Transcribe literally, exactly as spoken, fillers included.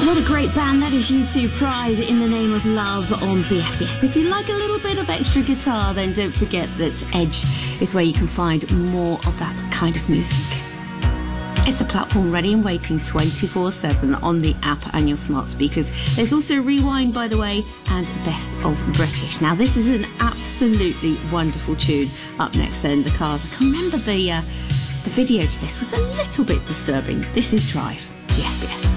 What a great band. That is U two Pride, In the Name of Love on B F B S. If you like a little bit of extra guitar, then don't forget that Edge is where you can find more of that kind of music. It's a platform ready and waiting twenty-four seven on the app and your smart speakers. There's also Rewind, by the way, and Best of British. Now, this is an absolutely wonderful tune. Up next then, The Cars. I can remember the, uh, the video to this was a little bit disturbing. This is Drive, B F B S.